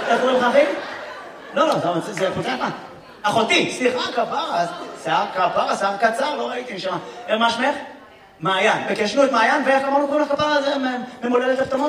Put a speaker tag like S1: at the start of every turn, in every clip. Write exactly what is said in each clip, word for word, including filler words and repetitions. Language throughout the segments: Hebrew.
S1: איך קוראים לך אחי? לא, לא, זה פוצע יפה. אחותי, סליחה, כפרה, שיער כפרה, שיער קצר, לא ראיתי נשמה. מה שמך? מעיין. וקשנו את מעיין, ואיך אמרנו קוראים לך כפרה? זה ממולדת הפתמות?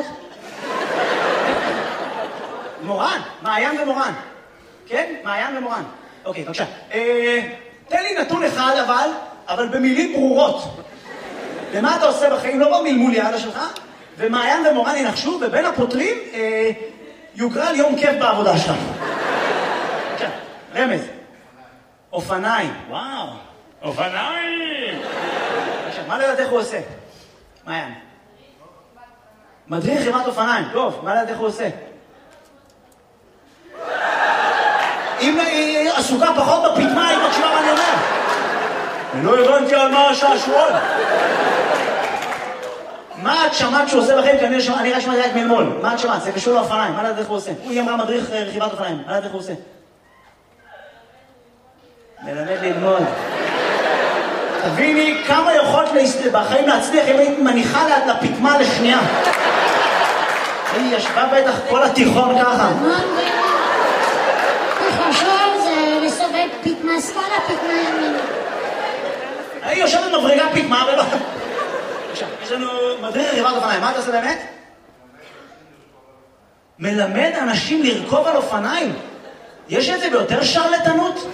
S1: מורן, מעיין ומורן. כן? מעיין ומורן. אוקיי, בבקשה. תן לי נתון אחד אבל, אבל במילים ברורות. למה אתה עושה בחיים? לא במלמול יעלה שלך, ומעיין ומורן ינחשו, ובין הפותרים יוגרל יום כיף בעבודה שלך. בבקשה, רמז. אופניים. וואו, אופניים! בבקשה, מה לדעת איך הוא עושה? מעיין. מדריך חברת אופניים. טוב, מה לדעת איך הוא עושה? אם היא עסוקה פחות בפתמה, היא מקשיבה מה אני אומר. אני לא הבנתי על מה השעשועון. מה את שמעת שהוא עושה לכם? כי אני רק שמעתי רק מלמול. מה את שמעת? זה קשור לאופניים. מה לדעת איך הוא עושה? היא אמרה מדריך רכיבת אופניים. מה לדעת איך הוא עושה? מלמד ללמוד. תביני כמה יכולת בחיים להצליח אם היית מניחה לפתמה לשנייה. היא ישבה בטח כל התיכון ככה.
S2: חשוב זה לסובב פתמה שמאלה, פתמה ימין.
S1: היא יושבת מברגה פתמה ולא... עכשיו, יש לנו מדריך רכיבת אופניים. מה אתה עושה באמת? מלמד אנשים לרכוב על אופניים. יש את זה ביותר שרלטנות?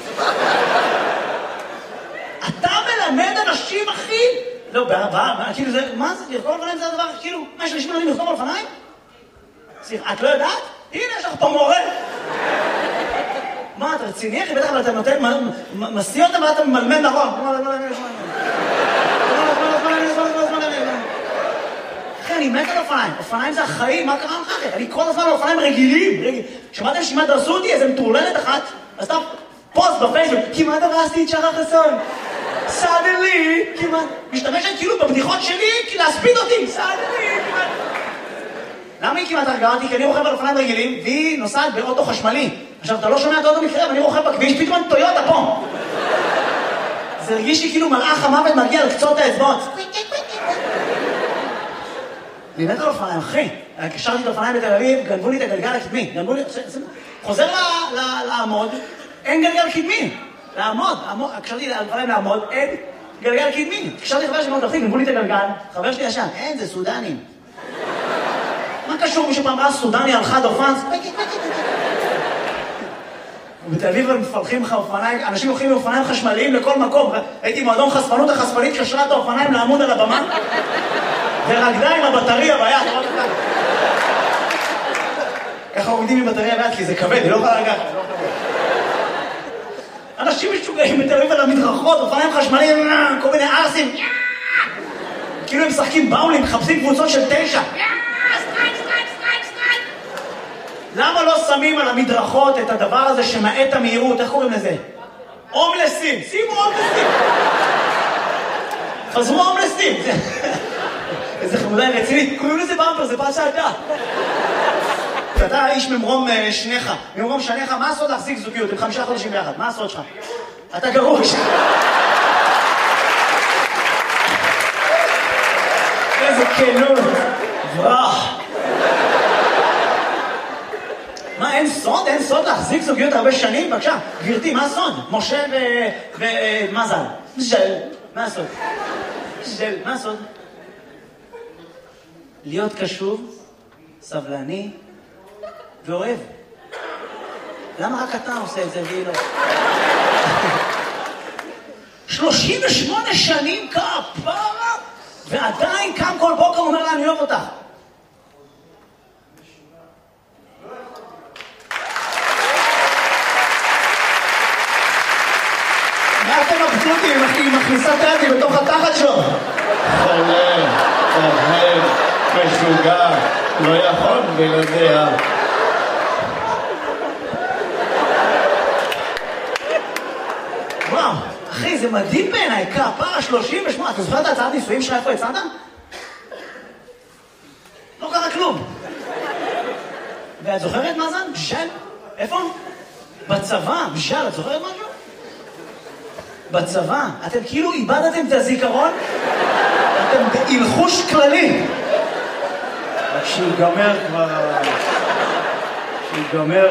S1: אתה מלמד אנשים, אחי? לא, בעבר, כאילו זה... מה זה? לרכוב על אופניים זה הדבר, כאילו... מה, יש אנשים מלמדים לרכוב על אופניים? סליחה, את לא יודעת? הנה, יש לך פה מורה. מה, אתה רציני, אחי? בטח, אבל אתה נותן... מסיא אותם ואתה ממלמד נכון. אחי, אני מת על אופניים. אופניים זה החיים, מה קרה לך, אחי? אני כל הזמן על אופניים רגילים. שמעתם שכמעט דרסו אותי איזה מטורללת אחת? אז אתה פוסט בפייסבוק, כמעט דרסתי את שחר חסון. סאדלי, כמעט... משתמשת כאילו בבדיחות שלי, להספיד אותי. סאדלי, כמעט... למה היא כמעט הרגעה אותי? כי אני רוכב על אופניים רגילים, והיא נוסעת באוטו חשמלי. עכשיו, אתה לא שומע את האוטו מקרה, ואני רוכב בכביש, פתאום טויוטה פה. זה הרגיש לי כאילו מלאך המוות מגיע על קצות האצבעות. אני מת על אופניים, אחי. קשרתי את האופניים בתל אביב, גנבו לי את הגלגל הקדמי. גנבו לי... חוזר לעמוד, אין גלגל קדמי. לעמוד, קשרתי את האופניים לעמוד, אין גלגל קדמי. קשרתי חבר שלי, אחי, גנבו לי את הגלגל, חבר שלי ישן, אין, זה סודנים. מה קשור מישהו פעם ראה סודני על חד אופן? בתל אביב הם מפלחים לך אופניים, אנשים הולכים עם אופניים חשמליים לכל מקום. הייתי מועדון חשפנות, החשפנית קשרה את האופניים לעמוד על הבמה, ורקדה עם הבטריה ביד. ככה עומדים עם בטריה ביד, כי זה כבד, היא לא יכולה לגעת. אנשים משוגעים בתל אביב על המדרכות, אופניים חשמליים, כל מיני ארסים. כאילו הם משחקים באולים, מחפשים קבוצות של תשע. למה לא שמים על המדרכות את הדבר הזה שמעט המהירות? איך קוראים לזה? הומלסים. שימו הומלסים. חזרו הומלסים. איזה חמודה רצינית. קוראים לזה במפר, זה פעם שעתה. אתה איש ממרום שניך. ממרום שניך, מה הסוד להחזיק זוגיות? עם חמישה חודשים ביחד. מה הסוד שלך? אתה גרוש. איזה כנות. ברח. מה, אין סוד? אין סוד להחזיק זוגיות הרבה שנים? בבקשה, גברתי, מה הסוד? משה ומזל. ז'ל. מה הסוד? ז'ל. מה הסוד? להיות קשוב, סבלני ואוהב. למה רק אתה עושה את זה והיא לא? שלושים ושמונה שנים כפרה, ועדיין קם כל בוקר אומר לה, אני אוהב אותך. מה אתם מבסוטים? היא מכניסה את היד בתוך התחת שלו.
S3: חולם, אוהב, משוגע, לא יכול בלעדיה.
S1: וואו, אחי, זה מדהים בעיניי, כפרה שלושים ושמונה. אתה זוכר את הצעת נישואים שלך, איפה הצעת? לא קרה כלום. ואת זוכרת מה זה? בשל? איפה? בצבא, בשל, את זוכרת משהו? בצבא, אתם כאילו איבדתם את הזיכרון, אתם בהלחוש כללי.
S3: רק שיגמר כבר... שיגמר